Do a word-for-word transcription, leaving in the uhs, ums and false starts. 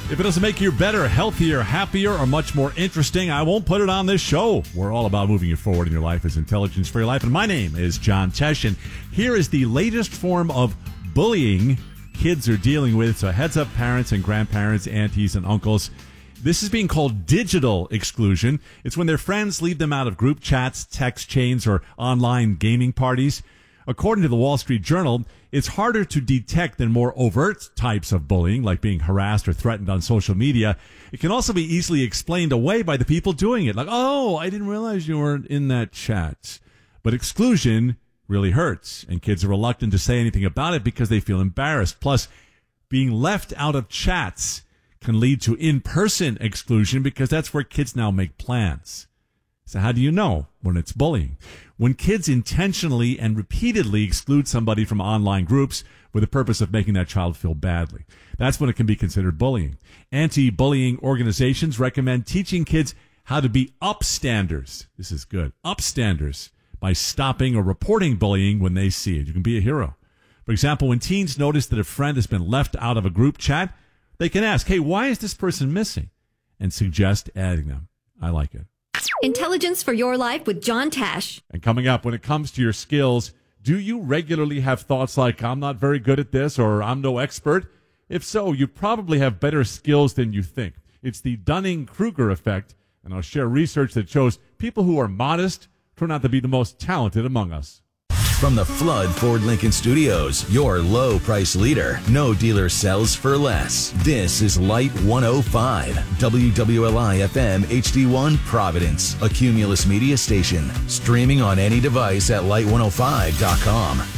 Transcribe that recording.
If it doesn't make you better, healthier, happier, or much more interesting, I won't put it on this show. We're all about moving you forward in your life as Intelligence for Your Life. And my name is John Tesh, and here is the latest form of bullying kids are dealing with. So heads up, parents and grandparents, aunties and uncles. This is being called digital exclusion. It's when their friends leave them out of group chats, text chains, or online gaming parties. According to the Wall Street Journal, it's harder to detect than more overt types of bullying, like being harassed or threatened on social media. It can also be easily explained away by the people doing it. Like, oh, I didn't realize you weren't in that chat. But exclusion really hurts, and kids are reluctant to say anything about it because they feel embarrassed. Plus, being left out of chats can lead to in-person exclusion because that's where kids now make plans. So how do you know when it's bullying? When kids intentionally and repeatedly exclude somebody from online groups with the purpose of making that child feel badly. That's when it can be considered bullying. Anti-bullying organizations recommend teaching kids how to be upstanders. This is good. Upstanders by stopping or reporting bullying when they see it. You can be a hero. For example, when teens notice that a friend has been left out of a group chat, they can ask, hey, why is this person missing? And suggest adding them. I like it. Intelligence for Your Life with John Tesh. And coming up, when it comes to your skills, do you regularly have thoughts like, I'm not very good at this, or I'm no expert? If so, you probably have better skills than you think. It's the Dunning-Kruger effect, and I'll share research that shows people who are modest turn out to be the most talented among us. From the Flood Ford Lincoln Studios, your low price leader. No dealer sells for less. This is Light one oh five, W W L I F M H D one Providence, a Cumulus media station. Streaming on any device at light one oh five dot com.